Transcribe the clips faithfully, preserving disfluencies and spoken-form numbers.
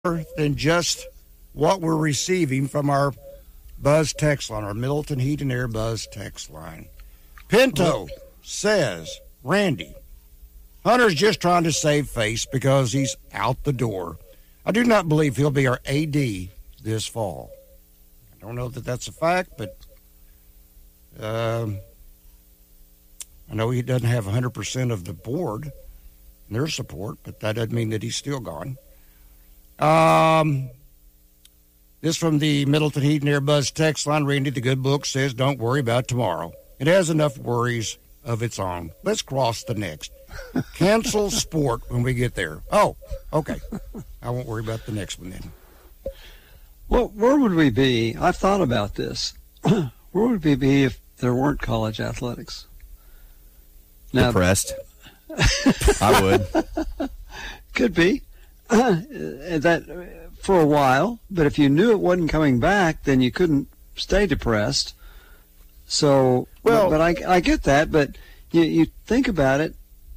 than just what we're receiving from our Buzz text line, our Middleton Heat and Air Buzz text line. Pinto says, Randy, Hunter's just trying to save face because he's out the door. I do not believe he'll be our A D this fall. I don't know that that's a fact, but um, I know he doesn't have one hundred percent of the board and their support, but that doesn't mean that he's still gone. Um, this from the Middleton Heat and Air Buzz text line. Randy, the good book says, don't worry about tomorrow. It has enough worries of its own. Let's cross the next. Cancel sport when we get there. Oh, okay. I won't worry about the next one then. Well, where would we be? I've thought about this. Where would we be if there weren't college athletics? Now, depressed. I would. Could be. That for a while, but if you knew it wasn't coming back, then you couldn't stay depressed. So, well, but, but I, I get that. But you, you think about it.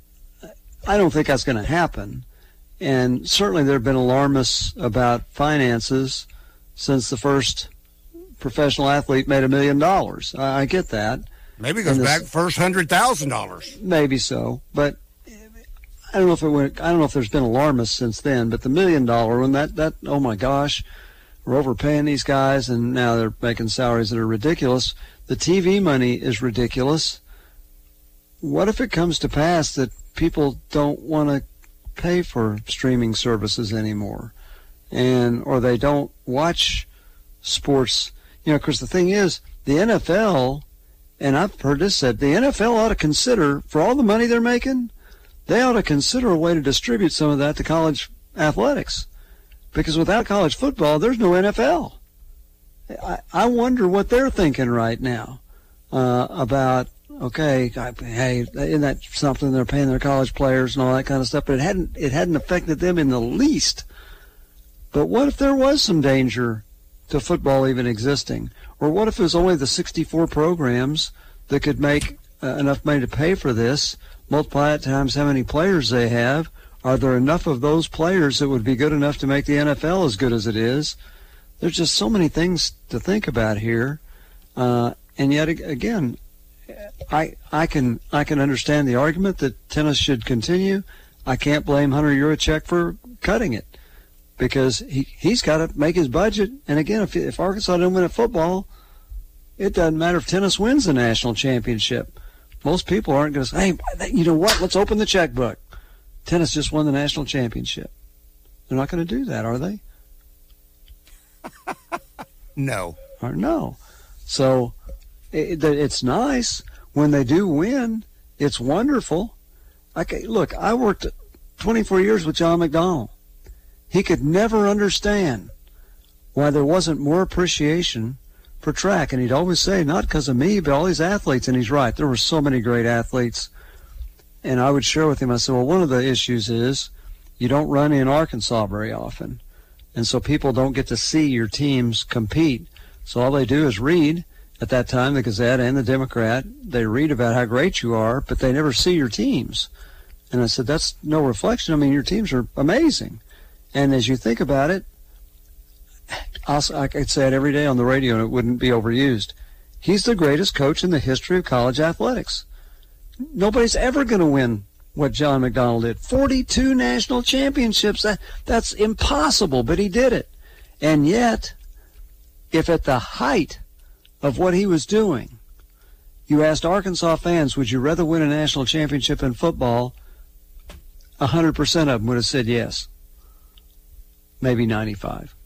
I don't think that's going to happen. And certainly there have been alarmists about finances since the first professional athlete made a million dollars. I, I get that. Maybe it goes back first hundred thousand dollars. Maybe so, but. I don't know if it went, I don't know if there's been alarmists since then, but the million dollar one, that, that, oh my gosh, we're overpaying these guys and now they're making salaries that are ridiculous. The T V money is ridiculous. What if it comes to pass that people don't want to pay for streaming services anymore, and, or they don't watch sports? You know, because the thing is, the N F L, and I've heard this said, the N F L ought to consider, for all the money they're making, they ought to consider a way to distribute some of that to college athletics. Because without college football, there's no N F L. I, I wonder what they're thinking right now uh, about, okay, I, hey, isn't that something they're paying their college players and all that kind of stuff? But it hadn't, it hadn't affected them in the least. But what if there was some danger to football even existing? Or what if it was only the sixty-four programs that could make uh, enough money to pay for this? Multiply it times how many players they have. Are there enough of those players that would be good enough to make the N F L as good as it is? There's just so many things to think about here. Uh, and yet, again, I I can I can understand the argument that tennis should continue. I can't blame Hunter Yurachek for cutting it because he, he's got to make his budget. And again, if, if Arkansas didn't win at football, it doesn't matter if tennis wins the national championship. Most people aren't going to say, hey, you know what, let's open the checkbook. Tennis just won the national championship. They're not going to do that, are they? No. Or no. So it, it's nice when they do win. It's wonderful. I can, look, I worked twenty-four years with John McDonnell. He could never understand why there wasn't more appreciation for track, and he'd always say, not because of me, but all these athletes. And he's right, there were so many great athletes. And I would share with him, I said, well, one of the issues is you don't run in Arkansas very often, and so people don't get to see your teams compete. So all they do is read. At that time, the Gazette and the Democrat, they read about how great you are, but they never see your teams. And I said, that's no reflection. I mean, your teams are amazing. And as you think about it, Also, I could say it every day on the radio and it wouldn't be overused. He's the greatest coach in the history of college athletics. Nobody's ever going to win what John McDonnell did. forty-two national championships. That, that's impossible, but he did it. And yet, if at the height of what he was doing, you asked Arkansas fans, would you rather win a national championship in football? one hundred percent of them would have said yes. Maybe ninety-five.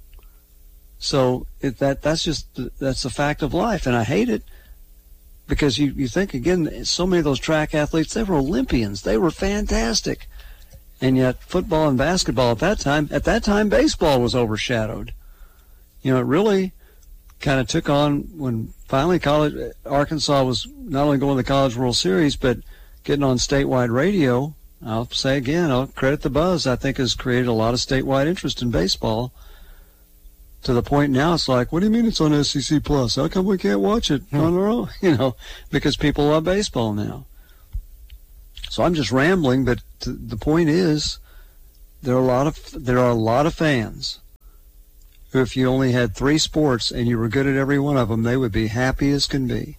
So it, that that's just that's a fact of life, and I hate it because you, you think, again, so many of those track athletes, they were Olympians. They were fantastic. And yet football and basketball at that time, at that time baseball was overshadowed. You know, it really kind of took on when finally college Arkansas was not only going to the College World Series, but getting on statewide radio. I'll say again, I'll credit the Buzz, I think has created a lot of statewide interest in baseball. To the point now, it's like, what do you mean it's on S E C Plus? How come we can't watch it on our own? You know, because people love baseball now. So I'm just rambling, but the point is, there are a lot of there are a lot of fans who, if you only had three sports and you were good at every one of them, they would be happy as can be.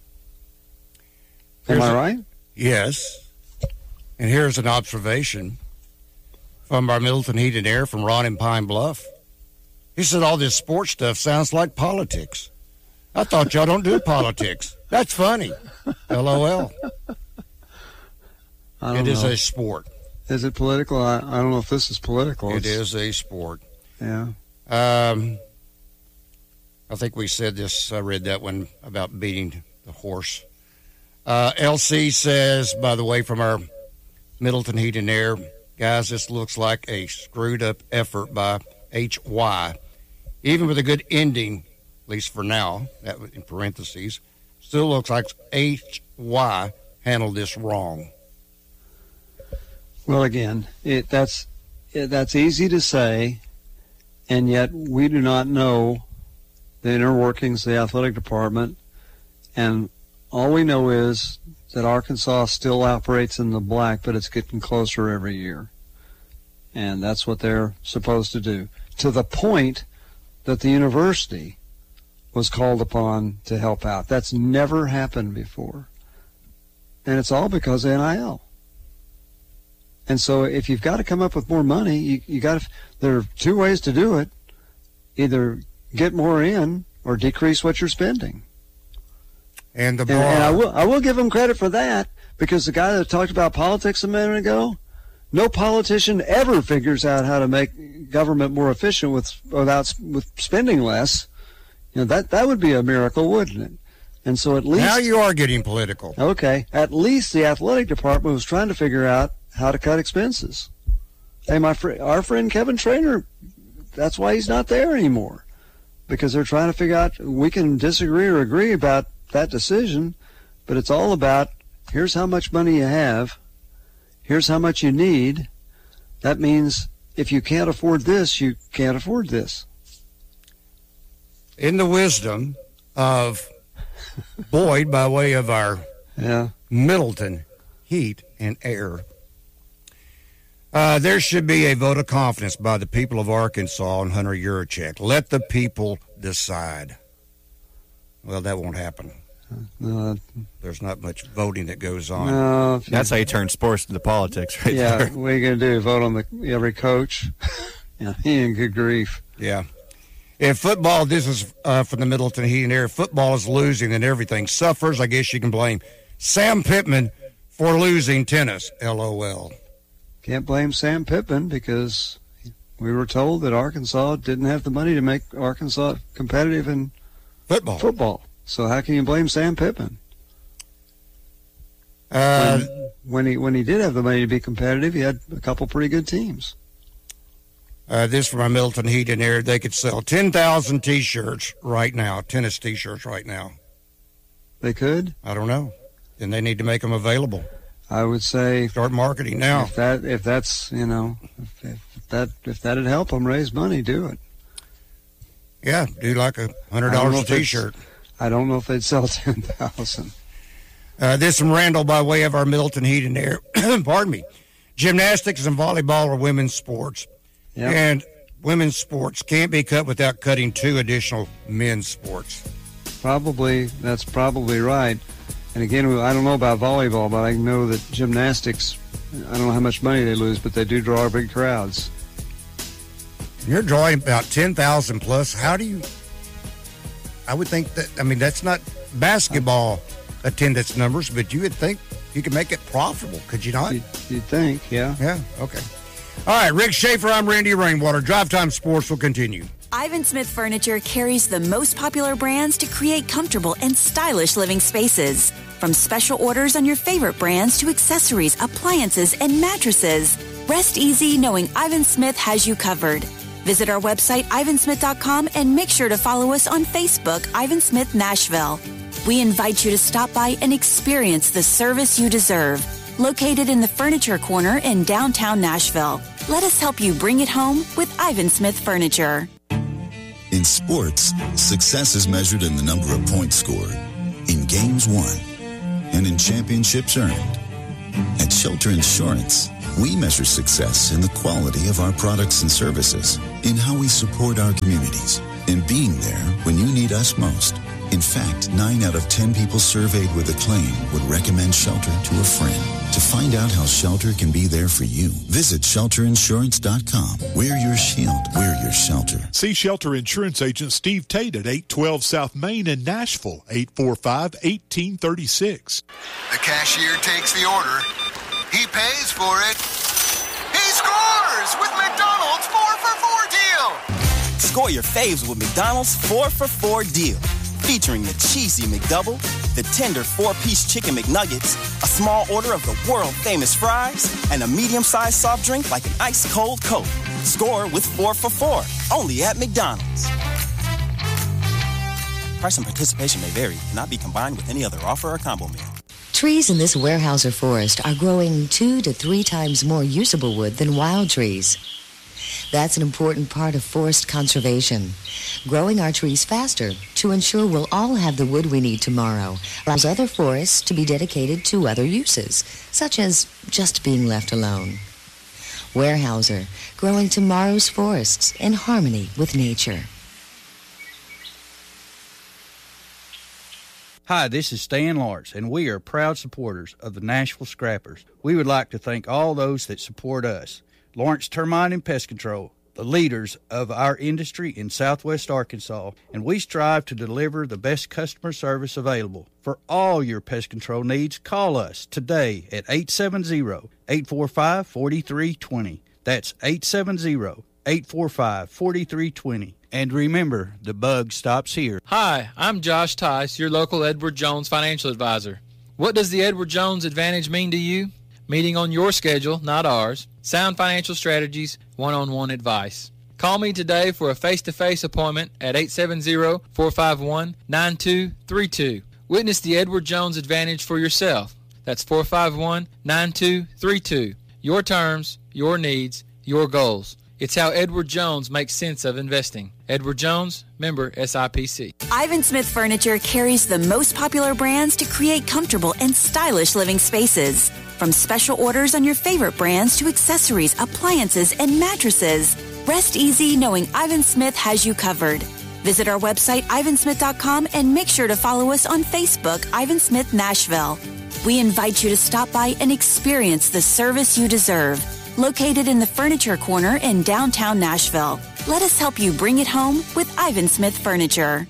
Am Here's I a- right? Yes. And here's an observation from our Middleton Heat and Air from Ron in Pine Bluff. He said all this sports stuff sounds like politics. I thought y'all don't do politics. That's funny. L O L. I don't It is know. a sport. Is it political? I, I don't know if this is political. It It's- is a sport. Yeah. Um, I think we said this. I read that one about beating the horse. Uh, L C says, by the way, from our Middleton Heat and Air, guys, this looks like a screwed up effort by H Y. Even with a good ending, at least for now, that in parentheses, still looks like H Y handled this wrong. Well, again, it, that's it, that's easy to say, and yet we do not know the inner workings of the athletic department, and all we know is that Arkansas still operates in the black, but it's getting closer every year, and that's what they're supposed to do, to the point that the university was called upon to help out. That's never happened before, and it's all because of N I L. And so if you've got to come up with more money, you, you got to, there are two ways to do it. Either get more in or decrease what you're spending. And the And, and I bar, will I will give him credit for that, because the guy that talked about politics a minute ago, no politician ever figures out how to make government more efficient with without with spending less. You know, that that would be a miracle, wouldn't it? And so at least now you are getting political. Okay, at least the athletic department was trying to figure out how to cut expenses. Hey, my fr- our friend Kevin Trainer, that's why he's not there anymore, because they're trying to figure out, we can disagree or agree about that decision, but it's all about, here's how much money you have, here's how much you need. That means if you can't afford this, you can't afford this. In the wisdom of Boyd, by way of our Yeah. Middleton Heat and Air, uh, there should be a vote of confidence by the people of Arkansas on Hunter Yurachek. Let the people decide. Well, that won't happen. Uh, There's not much voting that goes on. no, if you- That's how you turn sports into politics, right yeah, there. what are you going to do? Vote on the every coach? Yeah, he in good grief. Yeah. If football, this is uh, from the Middleton Heat and Air, football is losing and everything suffers, I guess you can blame Sam Pittman for losing tennis. L O L. Can't blame Sam Pittman, because we were told that Arkansas didn't have the money to make Arkansas competitive in Football. football. So how can you blame Sam Pittman? Uh, when, when he when he did have the money to be competitive, he had a couple pretty good teams. uh, this from our Middleton Heat and Air, they could sell ten thousand T-shirts right now, tennis T-shirts right now. They could. I don't know. Then they need to make them available. I would say Start marketing now. if that if that's you know if, if that if that'd help them raise money, do it. Yeah, do like a hundred I don't know dollars a if it's- T-shirt. I don't know if they'd sell ten thousand. Uh, this from Randall by way of our Middleton Heat and Air. Pardon me. Gymnastics and volleyball are women's sports. Yeah. And women's sports can't be cut without cutting two additional men's sports. Probably, that's probably right. And again, I don't know about volleyball, but I know that gymnastics, I don't know how much money they lose, but they do draw big crowds. You're drawing about ten thousand plus. How do you... I would think that, I mean, that's not basketball attendance numbers, but you would think you could make it profitable, could you not? You'd, you'd think, yeah. Yeah, okay. All right, Rick Schaefer, I'm Randy Rainwater. Drive Time Sports will continue. Ivan Smith Furniture carries the most popular brands to create comfortable and stylish living spaces. From special orders on your favorite brands to accessories, appliances, and mattresses. Rest easy knowing Ivan Smith has you covered. Visit our website, ivan smith dot com, and make sure to follow us on Facebook, Ivan Smith Nashville. We invite you to stop by and experience the service you deserve. Located in the Furniture Corner in downtown Nashville. Let us help you bring it home with Ivan Smith Furniture. In sports, success is measured in the number of points scored, in games won, and in championships earned. At Shelter Insurance, we measure success in the quality of our products and services, in how we support our communities, and being there when you need us most. In fact, nine out of ten people surveyed with a claim would recommend Shelter to a friend. To find out how Shelter can be there for you, visit shelter insurance dot com. We're your shield. We're your shelter. See Shelter Insurance Agent Steve Tate at eight twelve South Main in Nashville, eight four five, one eight three six. The cashier takes the order. He pays for it. He scores with McDonald's four for four deal. Score your faves with McDonald's four for four deal. Featuring the cheesy McDouble, the tender four-piece chicken McNuggets, a small order of the world-famous fries, and a medium-sized soft drink like an ice-cold Coke. Score with four for four, only at McDonald's. Price and participation may vary, cannot be combined with any other offer or combo meal. Trees in this Weyerhaeuser forest are growing two to three times more usable wood than wild trees. That's an important part of forest conservation. Growing our trees faster to ensure we'll all have the wood we need tomorrow allows other forests to be dedicated to other uses, such as just being left alone. Weyerhaeuser, growing tomorrow's forests in harmony with nature. Hi, this is Stan Lawrence, and we are proud supporters of the Nashville Scrappers. We would like to thank all those that support us. Lawrence Termite and Pest Control, the leaders of our industry in Southwest Arkansas, and we strive to deliver the best customer service available. For all your pest control needs, call us today at eight seven zero, eight four five, four three two zero. That's eight seven zero, eight four five, four three two zero. And remember, the bug stops here. Hi, I'm Josh Tice, your local Edward Jones financial advisor. What does the Edward Jones Advantage mean to you? Meeting on your schedule, not ours. Sound financial strategies, one-on-one advice. Call me today for a face-to-face appointment at eight seven zero, four five one, nine two three two. Witness the Edward Jones Advantage for yourself. That's four five one, nine two three two. Your terms, your needs, your goals. It's how Edward Jones makes sense of investing. Edward Jones, member S I P C. Ivan Smith Furniture carries the most popular brands to create comfortable and stylish living spaces. From special orders on your favorite brands to accessories, appliances, and mattresses. Rest easy knowing Ivan Smith has you covered. Visit our website, ivan smith dot com, and make sure to follow us on Facebook, Ivan Smith Nashville. We invite you to stop by and experience the service you deserve. Located in the Furniture Corner in downtown Nashville. Let us help you bring it home with Ivan Smith Furniture.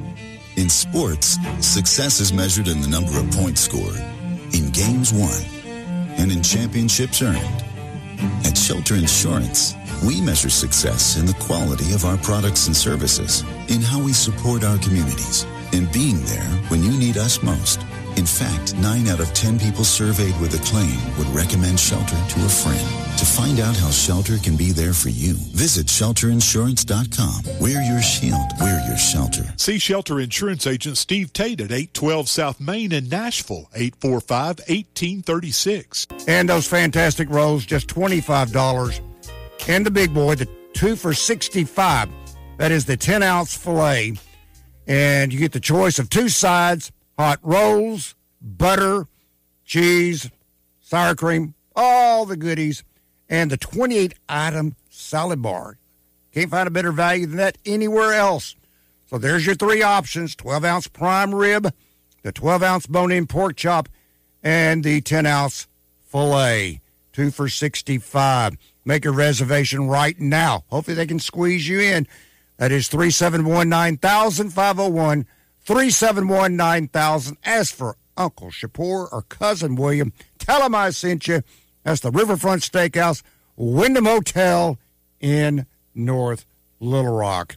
In sports, success is measured in the number of points scored, in games won, and in championships earned. At Shelter Insurance, we measure success in the quality of our products and services, in how we support our communities, and being there when you need us most. In fact, nine out of ten people surveyed with a claim would recommend Shelter to a friend. To find out how Shelter can be there for you, visit shelter insurance dot com. We're your shield. We're your shelter. See Shelter Insurance Agent Steve Tate at eight twelve South Main in Nashville, eight four five, one eight three six. And those fantastic rolls, just twenty-five dollars. And the big boy, the two for sixty-five dollars. That is the ten-ounce filet. And you get the choice of two sides, hot rolls, butter, cheese, sour cream, all the goodies, and the twenty-eight item salad bar. Can't find a better value than that anywhere else. So there's your three options, twelve-ounce prime rib, the twelve-ounce bone-in pork chop, and the ten-ounce filet, two for sixty-five dollars. Make a reservation right now. Hopefully they can squeeze you in. That is three seven one, nine thousand, five oh one, three seven one, nine thousand. As for Uncle Shapur or Cousin William, tell him I sent you. That's the Riverfront Steakhouse, Wyndham Hotel in North Little Rock.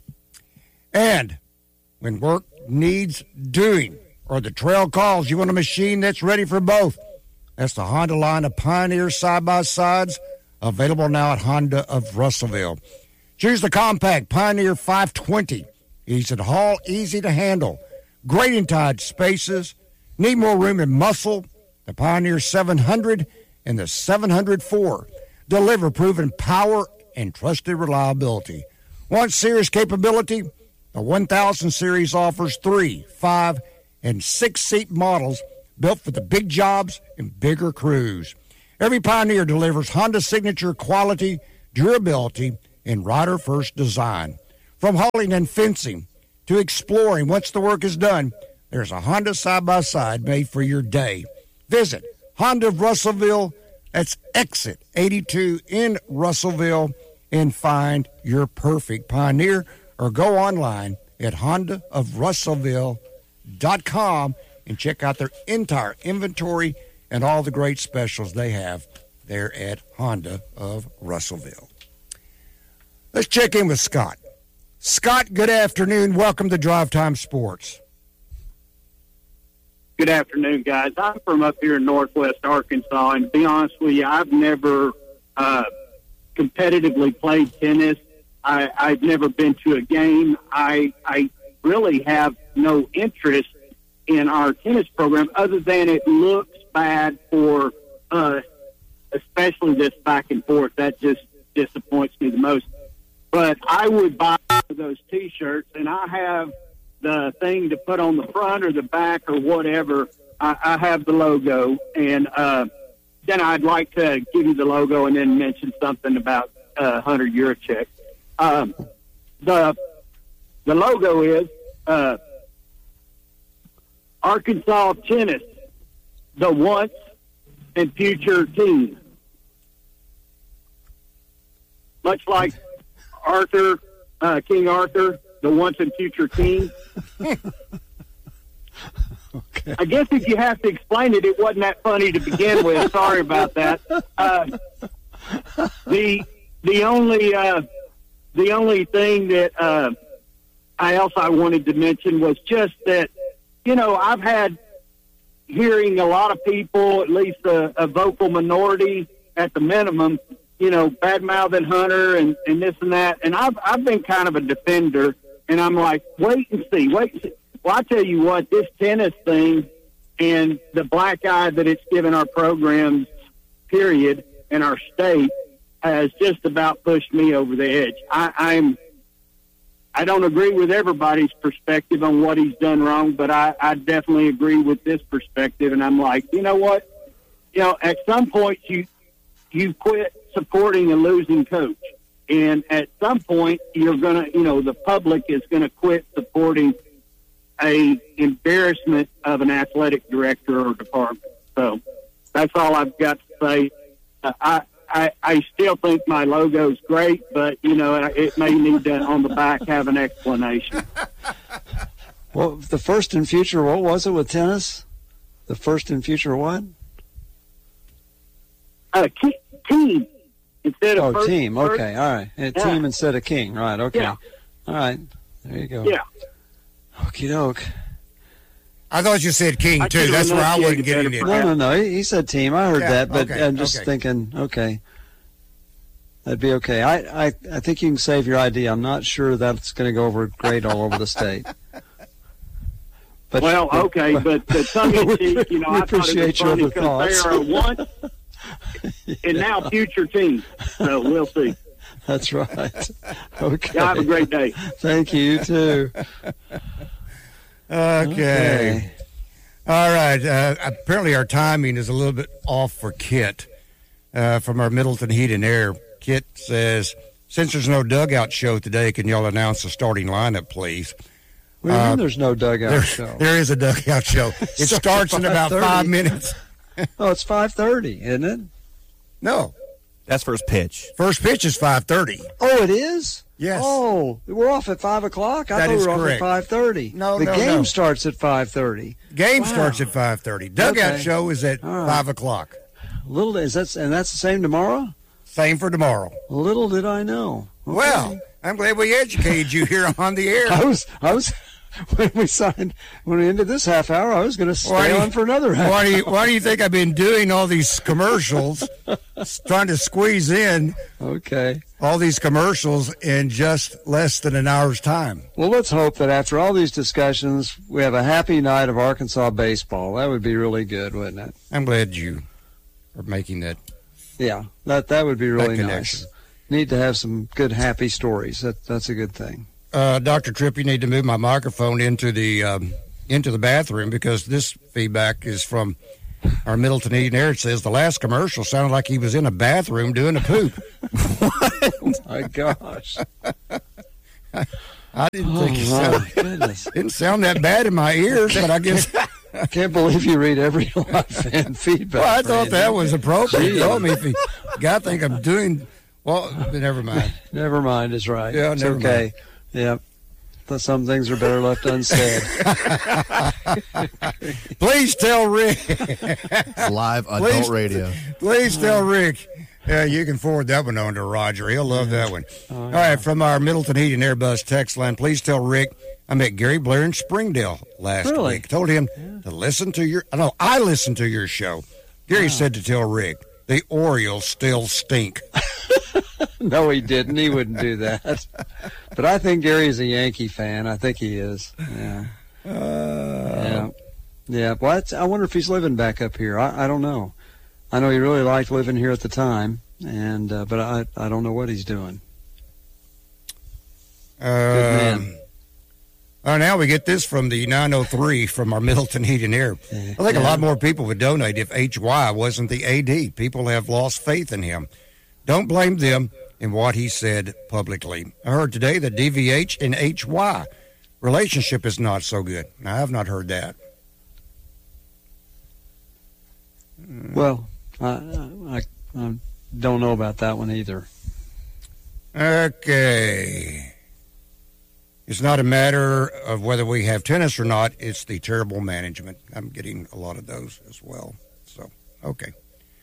And when work needs doing or the trail calls, you want a machine that's ready for both. That's the Honda line of Pioneer side-by-sides, available now at Honda of Russellville. Choose the compact Pioneer five twenty. Easy to haul, easy to handle. Great in tight spaces. Need more room and muscle? The Pioneer seven hundred and the seven hundred four deliver proven power and trusted reliability. Want serious capability? The one thousand series offers three, five, and six-seat models built for the big jobs and bigger crews. Every Pioneer delivers Honda signature quality, durability, and rider-first design. From hauling and fencing to exploring, once the work is done, there's a Honda side-by-side made for your day. Visit Honda of Russellville, that's exit eighty-two in Russellville, and find your perfect Pioneer, or go online at honda of russellville dot com and check out their entire inventory and all the great specials they have there at Honda of Russellville. Let's check in with Scott. Scott, good afternoon. Welcome to Drive Time Sports. Good afternoon, guys. I'm from up here in northwest Arkansas, and to be honest with you, I've never uh, competitively played tennis. I, I've never been to a game. I, I really have no interest in our tennis program other than it looks bad for uh, especially this back and forth. That just disappoints me the most. But I would buy those T-shirts, and I have the thing to put on the front or the back or whatever. I, I have the logo, and uh, then I'd like to give you the logo and then mention something about uh, Hunter Yurachek. Um, the the logo is uh, Arkansas Tennis, the once and future team. Much like Arthur, uh, King Arthur, the once and future king. Okay. I guess if you have to explain it, it wasn't that funny to begin with. Sorry about that. Uh, the the only uh, the only thing that uh, I else I wanted to mention was just that, you know, I've had hearing a lot of people, at least a, a vocal minority at the minimum, you know, bad-mouthing Hunter and, and this and that. And I've, I've been kind of a defender, and I'm like, wait and see, wait and see. Well, I tell you what, this tennis thing and the black eye that it's given our programs, period, and our state has just about pushed me over the edge. I, I'm, I don't agree with everybody's perspective on what he's done wrong, but I, I definitely agree with this perspective. And I'm like, you know what? You know, at some point you, you quit supporting a losing coach. And at some point you're going to, you know, the public is going to quit supporting a embarrassment of an athletic director or department. So that's all I've got to say. Uh, I, I, I still think my logo's great, but, you know, it may need to, on the back, have an explanation. Well, the first and future, what was it with tennis? The first and future what? Uh, team. Instead of oh, first, team. First, okay, all right. A yeah. Team instead of king. Right, okay. Yeah. All right. There you go. Yeah. Okie doke. I thought you said king, too. That's where I wouldn't get in it. No, no, no. He, he said team. I heard yeah, that, but okay, I'm just okay. thinking, okay. That'd be okay. I, I, I think you can save your idea. I'm not sure that's going to go over great all over the state. But, well, okay, but the tongue-in-cheek, you know, I thought it was funny because they are a once and now future team. So we'll see. That's right. Okay. Y'all have a great day. Thank you, you too. Okay. okay. All right. Uh, apparently our timing is a little bit off for Kit uh, from our Middleton Heat and Air. Kit says, since there's no dugout show today, can y'all announce the starting lineup, please? What do you mean uh, there's no dugout there, show? There is a dugout show. It starts in about five minutes. Oh, it's five thirty, isn't it? No. That's first pitch. First pitch is five thirty. Oh, it is? Yes. Oh, we're off at five o'clock? I that thought we were correct. off at five thirty. No, the no, game no. starts at five thirty. Game wow. starts at five thirty. Dugout okay. show is at right. five o'clock. Little is that, and that's the same tomorrow? Same for tomorrow. Little did I know. Okay. Well, I'm glad we educated you here on the air. I was, I was, when we signed, when we ended this half hour, I was going to stay on you, for another half why do, you, hour. why do you think I've been doing all these commercials, trying to squeeze in okay. all these commercials in just less than an hour's time? Well, let's hope that after all these discussions, we have a happy night of Arkansas baseball. That would be really good, wouldn't it? I'm glad you are making that. Yeah, that that would be really that nice. Need to have some good, happy stories. That that's a good thing. Uh, Doctor Tripp, you need to move my microphone into the um, into the bathroom because this feedback is from our Middleton Heat and Air. It says the last commercial sounded like he was in a bathroom doing a poop. Oh my gosh! I didn't Oh, think it my sounded, goodness. didn't sound that bad in my ears, but I guess. I can't believe you read every live fan feedback. Well, I thought Randy. that was appropriate. Gee. Told me if he guy think I'm doing well, but never mind. Never mind is right. Yeah, it's never okay. Yep. Some things are better left unsaid. Please tell Rick. Live adult Please- radio. Please tell Rick. Yeah, you can forward that one on to Roger. He'll love that one. All right, from our Middleton Heat and Airbus text line, please tell Rick I met Gary Blair in Springdale last Really? week. Told him to listen to your. I know I listened to your show. Gary said to tell Rick the Orioles still stink. No, he didn't. He wouldn't do that. But I think Gary's a Yankee fan. I think he is. Yeah. Uh, Yeah. Yeah. Well, that's, I wonder if he's living back up here. I, I don't know. I know he really liked living here at the time, and uh, but I I don't know what he's doing. Um, man. Oh, now we get this from the nine oh three from our Middleton Heat and Air. I think a lot more people would donate if H Y wasn't the A D. People have lost faith in him. Don't blame them in what he said publicly. I heard today that D V H and H Y relationship is not so good. Now, I have not heard that. Well, I, I, I don't know about that one either. Okay. It's not a matter of whether we have tennis or not. It's the terrible management. I'm getting a lot of those as well. So, okay.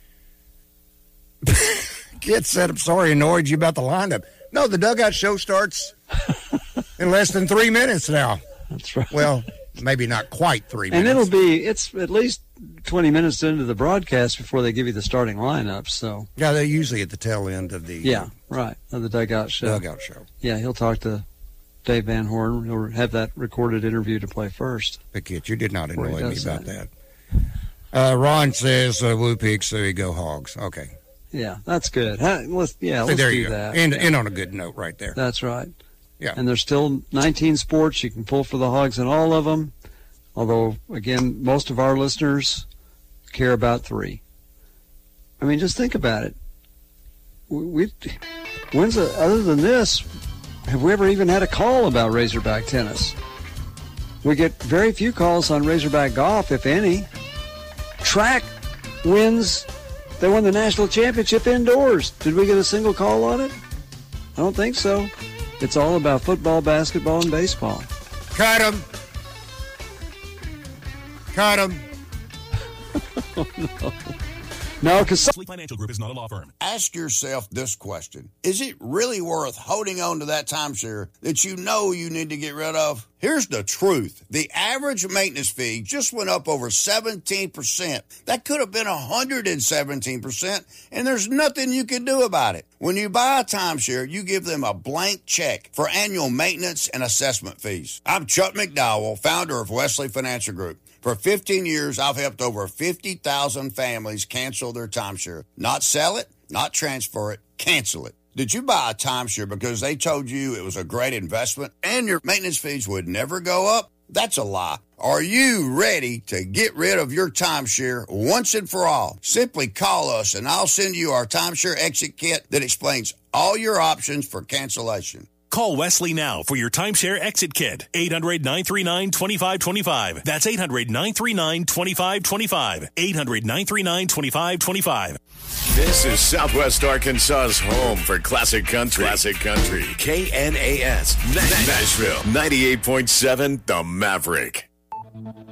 Kid said, I'm sorry, annoyed you about the lineup. No, the Dugout Show starts in less than three minutes now. That's right. Well, maybe not quite three And minutes. it'll be, it's at least twenty minutes into the broadcast before they give you the starting lineup. So Yeah, they're usually at the tail end of the yeah, right, of the Dugout Show. Dugout Show. Yeah, he'll talk to Dave Van Horn. He'll have that recorded interview to play first. But, Kit, you did not Before he annoy me does about that. Uh, Ron says, uh, Woo Pigs, so you go Hogs. Okay. Yeah, that's good. Huh, let's, yeah, So let's there do you go. that. End, yeah. end on a good note right there. That's right. Yeah. And there's still nineteen sports. You can pull for the Hogs in all of them. Although, again, most of our listeners care about three. I mean, just think about it. We, we when's the, other than this, have we ever even had a call about Razorback tennis? We get very few calls on Razorback golf, if any. Track wins. They won the national championship indoors. Did we get a single call on it? I don't think so. It's all about football, basketball, and baseball. Cut him. Cut him. Oh, no. No, because Sleep Financial Group is not a law firm. Ask yourself this question. Is it really worth holding on to that timeshare that you know you need to get rid of? Here's the truth. The average maintenance fee just went up over seventeen percent. That could have been one hundred seventeen percent, and there's nothing you can do about it. When you buy a timeshare, you give them a blank check for annual maintenance and assessment fees. I'm Chuck McDowell, founder of Wesley Financial Group. For fifteen years, I've helped over fifty thousand families cancel their timeshare. Not sell it, not transfer it, cancel it. Did you buy a timeshare because they told you it was a great investment and your maintenance fees would never go up? That's a lie. Are you ready to get rid of your timeshare once and for all? Simply call us and I'll send you our timeshare exit kit that explains all your options for cancellation. Call Wesley now for your timeshare exit kit. eight hundred, nine three nine, two five two five. That's eight hundred, nine three nine, two five two five. eight hundred, nine three nine, two five two five. This is Southwest Arkansas's home for classic country. Classic country. K N A S. Nashville. ninety-eight point seven The Maverick.